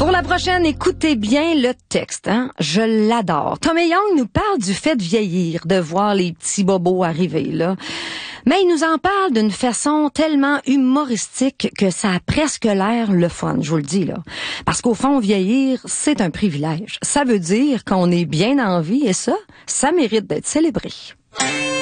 Pour la prochaine, écoutez bien le texte, hein? Je l'adore. Tommy Young nous parle du fait de vieillir, de voir les petits bobos arriver, là. Mais il nous en parle d'une façon tellement humoristique que ça a presque l'air le fun, je vous le dis, là. Parce qu'au fond, vieillir, c'est un privilège. Ça veut dire qu'on est bien en vie et ça mérite d'être célébré.